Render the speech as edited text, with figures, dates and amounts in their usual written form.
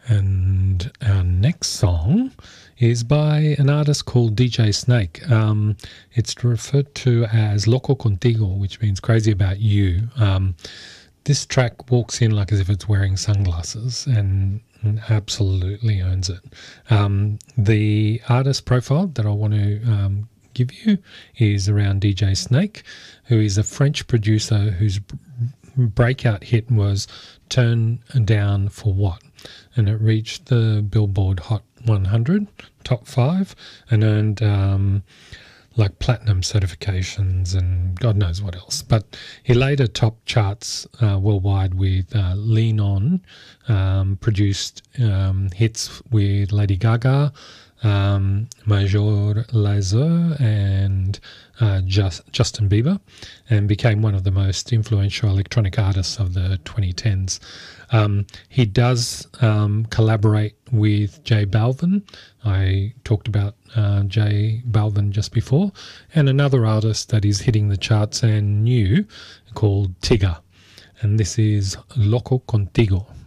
And our next song is by an artist called DJ Snake. It's referred to as Loco Contigo, which means crazy about you. This track walks in like as if it's wearing sunglasses and absolutely owns it. The artist profile that I want to give you is around DJ Snake, who is a French producer whose breakout hit was Turn Down for What? And it reached the Billboard Hot 100 top 5 and earned like platinum certifications and God knows what else. But he later topped charts worldwide with Lean On, produced hits with Lady Gaga, Major Lazer and Justin Bieber, and became one of the most influential electronic artists of the 2010s. He does collaborate with J Balvin. I talked about J Balvin just before, and another artist that is hitting the charts and new called Tigger. And this is Loco Contigo.